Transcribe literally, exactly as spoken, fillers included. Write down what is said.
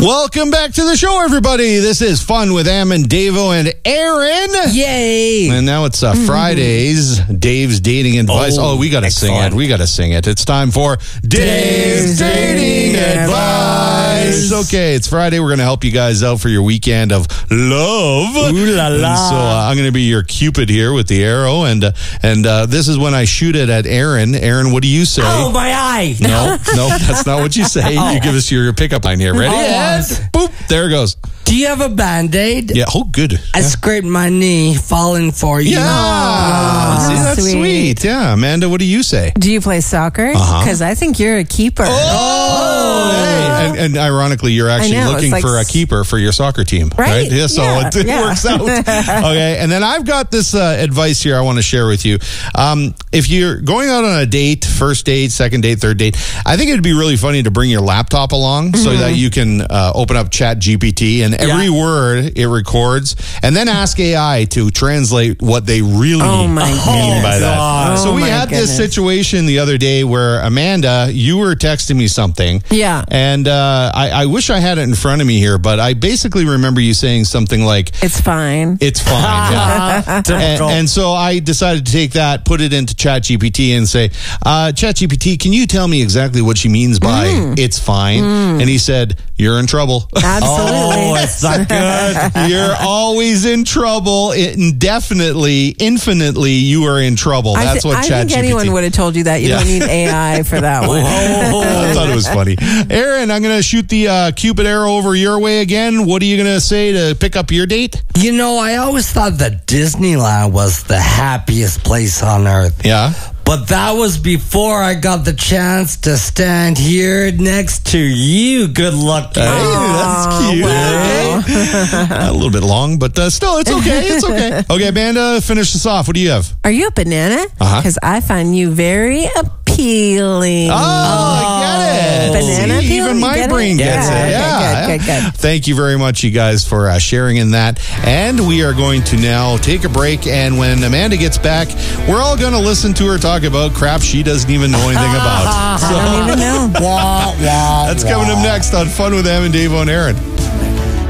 Welcome back to the show, everybody. This is Fun with Am and Davo and Aaron. Yay! And now it's uh, Fridays, Dave's Dating Advice. Oh, Oh, we got to sing excellent. it. We got to sing it. It's time for Dave's Dating Advice. Okay, it's Friday. We're going to help you guys out for your weekend of love. Ooh la la. And so uh, I'm going to be your Cupid here with the arrow. And uh, and uh, this is when I shoot it at Aaron. Aaron, what do you say? Oh, my eye! No, no, that's not what you say. You give us your pickup line here. Ready? Oh, And boop, there it goes. Do you have a Band-Aid? Yeah, oh, good. I Yeah. scraped my knee falling for you. Yeah. Oh, See, that's sweet. sweet. Yeah. Amanda, what do you say? Do you play soccer? Uh-huh. Because I think you're a keeper. Oh! Hey. And, and ironically, you're actually I know, looking it's like for a s- keeper for your soccer team. Right? Yeah, so Yeah, it, it yeah. works out. Okay. And then I've got this uh, advice here I want to share with you. Um, if you're going out on a date, first date, second date, third date, I think it'd be really funny to bring your laptop along so that you can uh, open up Chat G P T and every Yeah. word it records and then ask A I to translate what they really Oh, my mean by goodness. that. Oh, so we my had this goodness. situation the other day where Amanda, you were texting me something. Yeah. And uh, I, I wish I had it in front of me here, but I basically remember you saying something like, It's fine. it's fine. Yeah. And, Typical. and so I decided to take that, put it into ChatGPT and say, uh, ChatGPT, can you tell me exactly what she means by Mm. it's fine? And he said, you're in trouble. Absolutely. Oh, it's not good. You're always in trouble. Indefinitely, infinitely, you are in trouble. I, That's th- what I ChatGPT. think anyone would have told you that. You Yeah. don't need A I for that one. I thought it was funny. Aaron, I'm going to shoot the uh, Cupid arrow over your way again. What are you going to say to pick up your date? You know, I always thought that Disneyland was the happiest place on earth. Yeah. But that was before I got the chance to stand here next to you. Good luck. Hey, that's cute. Okay. A little bit long, but uh, still, it's okay. It's okay. Okay, Amanda, finish this off. What do you have? Are you a banana? Uh-huh. Because I find you very appealing. Oh, I get it. Banana See, peel? even You my get it? brain gets Yeah, it. okay, Yeah. good, good, good. Thank you very much, you guys, for uh, sharing in that. And we are going to now take a break. And when Amanda gets back, we're all going to listen to her talk about crap she doesn't even know anything about. I don't even know. Wah, wah, That's coming up next on Fun with Am and Davo and Aaron.